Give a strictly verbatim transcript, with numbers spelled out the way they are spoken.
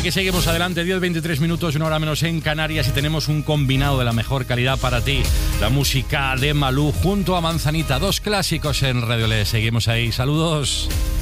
Aquí seguimos adelante, diez veintitrés minutos, una hora menos en Canarias, y tenemos un combinado de la mejor calidad para ti. La música de Malú junto a Manzanita, dos clásicos en Radio L. Seguimos ahí, saludos.